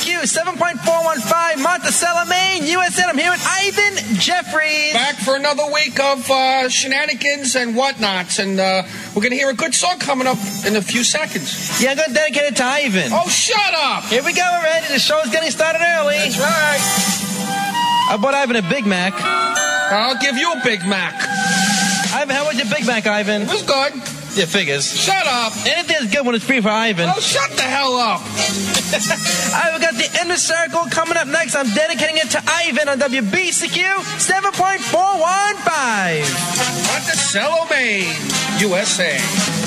WBCQ 7.415 Monticello, Maine, USA. I'm here with Ivan Jeffries. Back for another week of shenanigans and whatnots, and we're going to hear a good song coming up in a few seconds. Yeah, I'm going to dedicate it to Ivan. Oh, shut up! Here we go already. The show's getting started early. That's right. I bought Ivan a Big Mac. I'll give you a Big Mac. Ivan, how was your Big Mac, Ivan? It was good. Yeah, figures. Shut up. Anything that's good when it's free for Ivan. Oh, shut the hell up. All right, we got the Inner Circle coming up next. I'm dedicating it to Ivan on WBCQ 7.415. Monticello, Maine, USA.